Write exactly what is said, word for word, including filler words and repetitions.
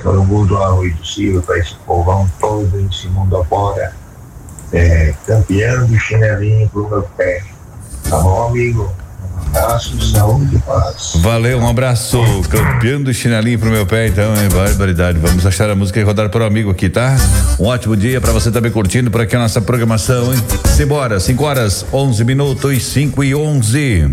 todo mundo arroz do Silva, para esse povão todo, esse mundo afora. É, campeão do chinelinho pro meu pé. Tá bom, amigo? Um abraço, saúde e paz. Valeu, um abraço. Campeão do chinelinho pro meu pé, então, é barbaridade. Vamos achar a música e rodar para o amigo aqui, tá? Um ótimo dia para você também curtindo por aqui a nossa programação, hein? Simbora, cinco horas, onze minutos, cinco e onze.